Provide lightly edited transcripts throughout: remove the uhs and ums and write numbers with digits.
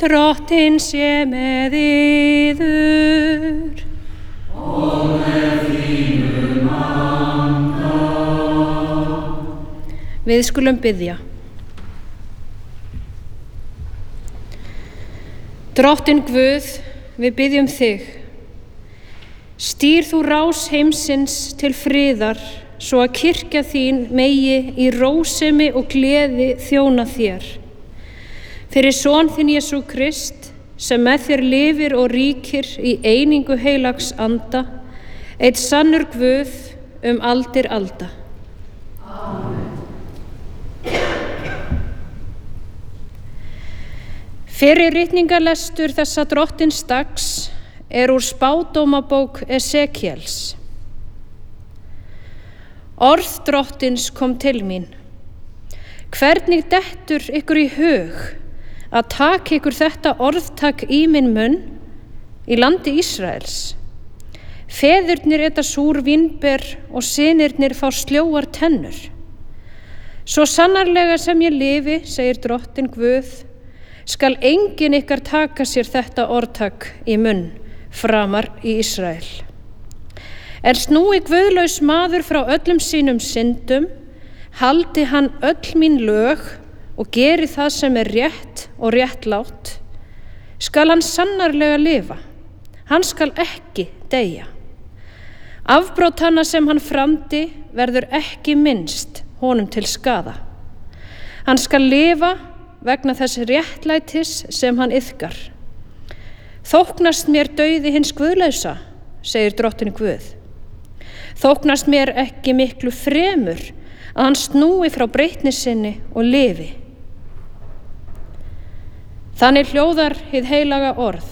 Drottinn sé með yður. Og með þínum anda. Við skulum biðja. Drottinn Guð, við biðjum þig. Stýr þú rás heimsins til friðar, svo að kirkja þín megi í rósemi og gleði þjóna þér. Fyrir son þinn Jesú Krist, sem með þér lifir og ríkir í einingu heilags anda, einn sannur Guð aldir alda. Amen. Fyrir ritningalestur þessa Drottins dags úr spádómabók Esekiels. Orð Drottins kom til mín. Hvernig dettur ykkur í hug að taka ykkur þetta orðtak í minn munn í landi Ísraels? Feðurnir eta súr vínber og synirnir fá sljóar tennur. Svo sannarlega sem ég lifi, segir Drottinn Guð, skal enginn ykkar taka sér þetta orðtak í munn framar í Ísrael. Snúi guðlaus maður frá öllum sínum syndum, haldi hann öll mín lög og geri það sem rétt og réttlátt, skal hann sannarlega lifa. Hann skal ekki deyja. Afbrot hana sem hann framdi verður ekki minnst honum til skaða. Hann skal lifa vegna þess réttlætis sem hann iðkar. Þóknast mér dauði hins guðlausa, segir Drottinn Guð. Þóknast mér ekki miklu fremur að hann snúi frá breytni sinni og lifi. Þannig hljóðar hið heilaga orð.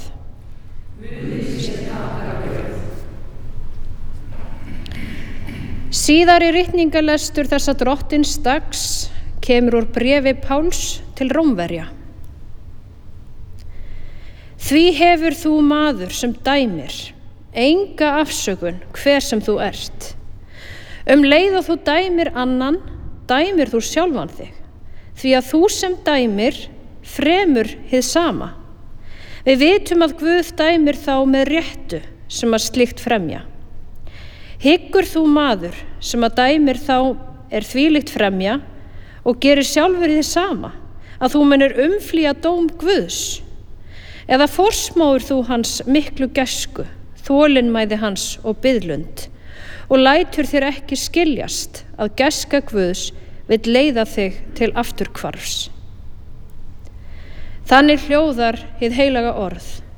Síðari ritningalestur þessa Drottins dags kemur úr bréfi Páls til Rómverja. Því hefur þú maður sem dæmir, enga afsökun hver sem þú ert. Leið og þú dæmir annan, dæmir þú sjálfan þig, því að þú sem dæmir fremur hið sama. Við vitum að Guð dæmir þá með réttu sem að slíkt fremja. Hyggur þú maður sem að dæmir þá þvílíkt fremja og gerir sjálfur hið sama, að þú munir umflýja dóm Guðs? Eða forsmáir þú hans miklu gæsku, þolinmæði hans og biðlund, og lætur þér ekki skiljast að gæska Guðs vill leiða þig til afturhvarfs? Þannig hljóðar hið heilaga orð.